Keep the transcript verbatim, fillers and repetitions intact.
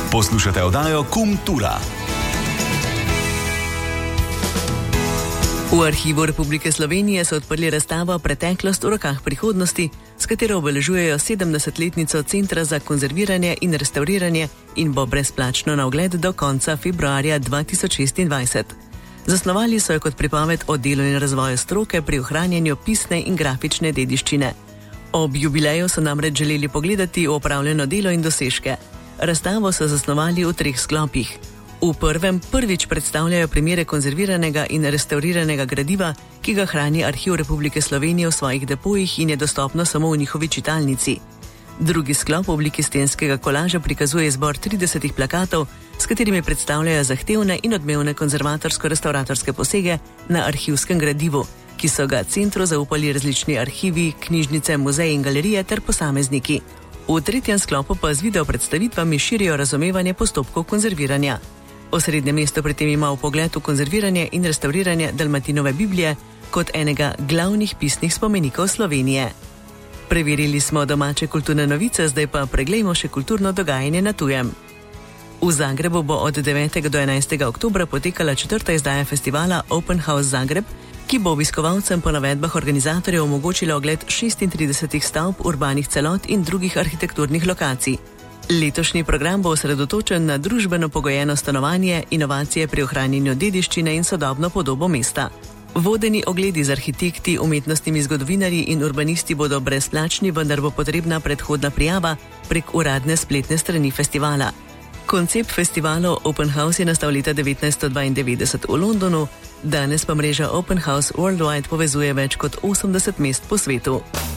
Poslušate oddajo Kultura. V Arhivu Republike Slovenije so odprli razstavo Preteklost v rokah prihodnosti, s katero obeležujejo sedemdesetletnico Centra za konzerviranje in restauriranje in bo brezplačno na ogled do konca februarja dva tisoč šestindvajset. Zasnovali so jo kot pripoved o delu in razvoju stroke pri ohranjanju pisne in grafične dediščine. Ob jubileju so namreč želeli pogledati v opravljeno delo in dosežke. Razstavo so zasnovali v treh sklopih. V prvem prvič predstavljajo primere konzerviranega in restauriranega gradiva, ki ga hrani Arhiv Republike Slovenije v svojih depojih in je dostopno samo v njihovi čitalnici. Drugi sklop v obliki stenskega kolaža prikazuje izbor tridesetih plakatov, s katerimi predstavljajo zahtevne in odmevne konzervatorsko-restauratorske posege na arhivskem gradivu, ki so ga centru zaupali različni arhivi, knjižnice, muzeji in galerije ter posamezniki. V tretjem sklopu pa z video predstavitvami širijo razumevanje postopkov konzerviranja. Osrednje mesto pri tem ima vpogled v konzerviranje in restauriranje Dalmatinove Biblije kot enega glavnih pisnih spomenikov Slovenije. Preverili smo domače kulturne novice, zdaj pa preglejmo še kulturno dogajanje na tujem. V Zagrebu bo od devetega do enajstega oktobra potekala četrta izdaja festivala Open House Zagreb, ki bo obiskovalcem po navedbah organizatorjev omogočila ogled šestintridesetih stavb, urbanih celot in drugih arhitekturnih lokacij. Letošnji program bo osredotočen na družbeno pogojeno stanovanje, inovacije pri ohranjanju dediščine in sodobno podobo mesta. Vodeni ogledi z arhitekti, umetnostnimi zgodovinarji in urbanisti bodo brezplačni, vendar bo potrebna predhodna prijava prek uradne spletne strani festivala. Koncept festivalov Open House je nastal leta devetnajststo dvaindevetdeset v Londonu, danes pa mreža Open House Worldwide povezuje več kot osemdeset mest po svetu.